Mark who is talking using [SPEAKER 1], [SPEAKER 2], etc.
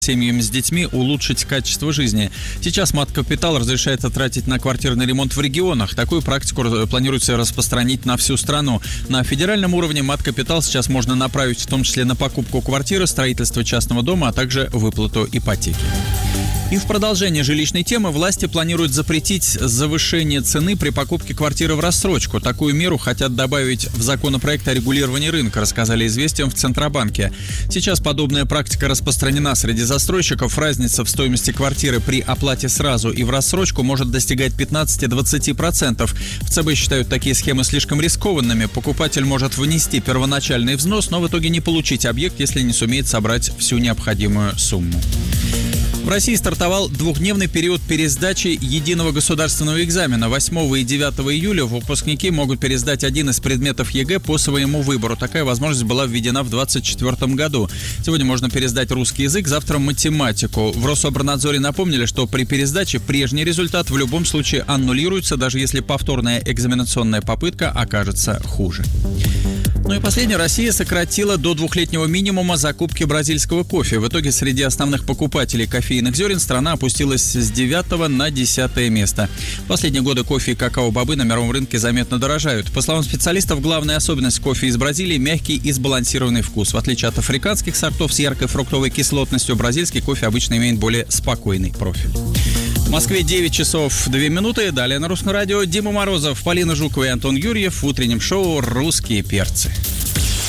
[SPEAKER 1] семьями с детьми улучшить качество жизни. Сейчас Мат-Капитал разрешает тратить на квартирный ремонт в регионах. Такую практику планируется распространить на всю страну. На федеральном уровне Мат-Капитал сейчас можно направить в том числе на покупку квартиры, строительство частного дома, а также выплату ипотеки. И в продолжение жилищной темы власти планируют запретить завышение цены при покупке квартиры в рассрочку. Такую меру хотят добавить в законопроект о регулировании рынка, рассказали «Известиям» в Центробанке. Сейчас подобная практика распространена среди застройщиков. Разница в стоимости квартиры при оплате сразу и в рассрочку может достигать 15-20%. В ЦБ считают такие схемы слишком рискованными. Покупатель может внести первоначальный взнос, но в итоге не получить объект, если не сумеет собрать всю необходимую сумму. В России стартовал двухдневный период пересдачи единого государственного экзамена. 8 и 9 июля выпускники могут пересдать один из предметов ЕГЭ по своему выбору. Такая возможность была введена в 2024 году. Сегодня можно пересдать русский язык, завтра математику. В Рособорнадзоре напомнили, что при пересдаче прежний результат в любом случае аннулируется, даже если повторная экзаменационная попытка окажется хуже. Ну и последнее. Россия сократила до двухлетнего минимума закупки бразильского кофе. В итоге среди основных покупателей кофейных зерен страна опустилась с 9 на 10 место. В последние годы кофе и какао-бобы на мировом рынке заметно дорожают. По словам специалистов, главная особенность кофе из Бразилии – мягкий и сбалансированный вкус. В отличие от африканских сортов с яркой фруктовой кислотностью, бразильский кофе обычно имеет более спокойный профиль. В Москве 9 часов 2 минуты. Далее на Русском радио Дима Морозов, Полина Жукова и Антон Юрьев в утреннем шоу «Русские перцы».